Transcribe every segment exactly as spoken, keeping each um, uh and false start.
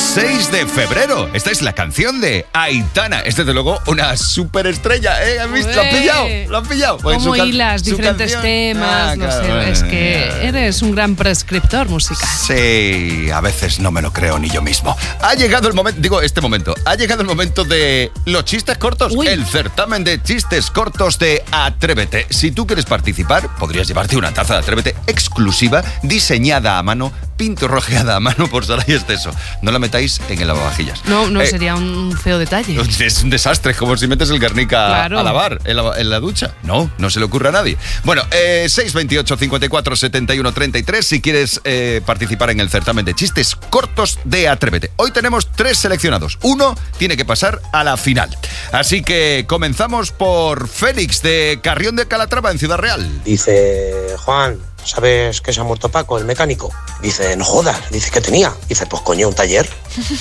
seis de febrero. Esta es la canción de Aitana. Es desde luego una superestrella, ¿eh? ¿Has visto? ¿Lo has pillado? ¿Lo has pillado? Pues ¿Cómo hilas diferentes canción? temas? Ah, no claro, sé, bueno, es que eres un gran prescriptor musical. Sí, a veces no me lo creo ni yo mismo. Ha llegado el momento, digo este momento, ha llegado el momento de los chistes cortos. Uy. El certamen de chistes cortos de Atrévete. Si tú quieres participar, podrías llevarte una taza de Atrévete exclusiva, diseñada a mano, pintorrojeada a mano por Saray Esteso. No la metáis en el lavavajillas. No, no, eh, sería un feo detalle. Es un desastre, como si metes el Guernica claro. a lavar en la, en la ducha. No, no se le ocurre a nadie. Bueno, eh, seis veintiocho, cincuenta y cuatro, setenta y uno, treinta y tres si quieres eh, participar en el certamen de chistes cortos de Atrévete. Hoy tenemos tres seleccionados. Uno tiene que pasar a la final. Así que comenzamos por Félix de Carrión de Calatrava en Ciudad Real. Dice Juan, ¿sabes que se ha muerto Paco, el mecánico? Dice, no jodas, dice que tenía. Dice, pues coño, un taller.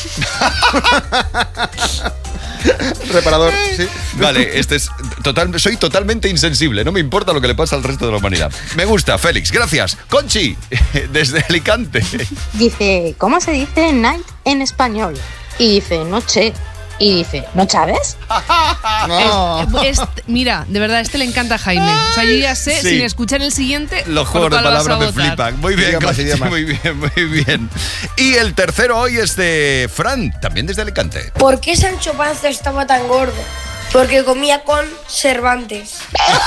Reparador, sí. Vale, este es total, soy totalmente insensible, no me importa lo que le pasa al resto de la humanidad. Me gusta, Félix, gracias. Conchi, desde Alicante. Dice, ¿cómo se dice night en español? Y dice, noche. Y dice, ¿no sabes? No. Es, es, mira, de verdad, este le encanta a Jaime. O sea, yo ya sé, sí. sin escuchar el siguiente, los juegos de palabras me flipan. Muy bien, Conchi, muy bien, muy bien. Y el tercero hoy es de Fran, también desde Alicante. ¿Por qué Sancho Panza estaba tan gordo? Porque comía con Cervantes.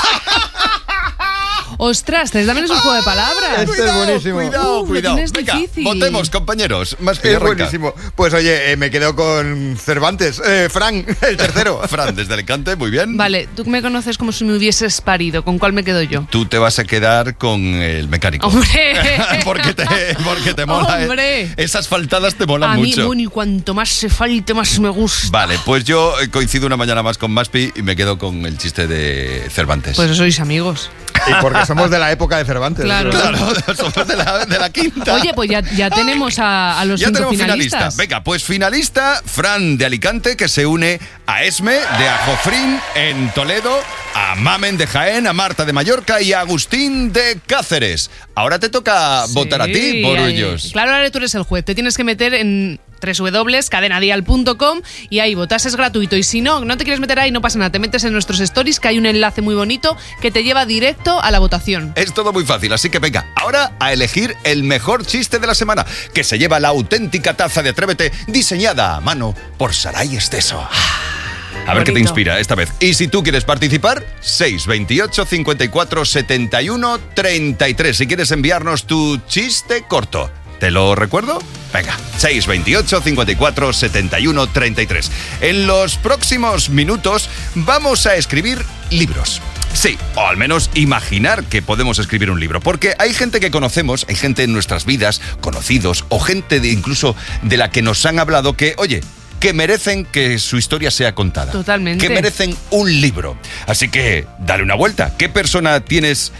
Ostras, también es un juego de palabras. Este cuidado, es buenísimo. Cuidado, uh, cuidado. Venga, difícil. Votemos, compañeros. Más que es buenísimo. Pues oye, eh, me quedo con Cervantes. Eh, Fran, el tercero. Fran, desde Alicante, muy bien. Vale, tú me conoces como si me hubieses parido. ¿Con cuál me quedo yo? Tú te vas a quedar con el mecánico. ¡Hombre! porque, te, porque te mola. ¡Hombre! Eh. Esas faltadas te molan a mucho. A mí, bueno, y cuanto más se falte, más me gusta. Vale, pues yo coincido una mañana más con Maspi y me quedo con el chiste de Cervantes. Pues sois amigos. Y porque somos de la época de Cervantes. Claro, claro somos de la, de la quinta. Oye, pues ya, ya tenemos a, a los ya cinco tenemos finalistas. finalistas. Venga, pues finalista Fran de Alicante, que se une a Esme de Ajofrín en Toledo, a Mamen de Jaén, a Marta de Mallorca y a Agustín de Cáceres. Ahora te toca sí, votar a ti por ellos. Claro, ahora tú eres el juez. Te tienes que meter en doble u doble u doble u punto cadena dial punto com y ahí votas, es gratuito. Y si no, no te quieres meter ahí, no pasa nada. Te metes en nuestros stories, que hay un enlace muy bonito que te lleva directo a la votación. Es todo muy fácil, así que venga, ahora a elegir el mejor chiste de la semana, que se lleva la auténtica taza de Atrévete, diseñada a mano por Saray Esteso. A ver bonito. Qué te inspira esta vez. Y si tú quieres participar, seis veintiocho, cincuenta y cuatro, setenta y uno, treinta y tres. Si quieres enviarnos tu chiste corto. ¿Te lo recuerdo? Venga, seis veintiocho, cincuenta y cuatro, setenta y uno, treinta y tres. En los próximos minutos vamos a escribir libros. Sí, o al menos imaginar que podemos escribir un libro. Porque hay gente que conocemos, hay gente en nuestras vidas, conocidos, o gente de incluso de la que nos han hablado que, oye, que merecen que su historia sea contada. Totalmente. Que merecen un libro. Así que, dale una vuelta. ¿Qué persona tienes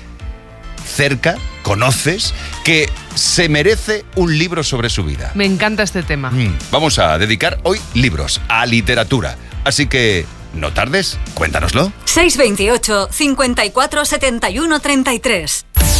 cerca, conoces, que se merece un libro sobre su vida? Me encanta este tema. Mm, vamos a dedicar hoy libros a literatura. Así que, no tardes, cuéntanoslo. seis veintiocho, cincuenta y cuatro, setenta y uno, treinta y tres.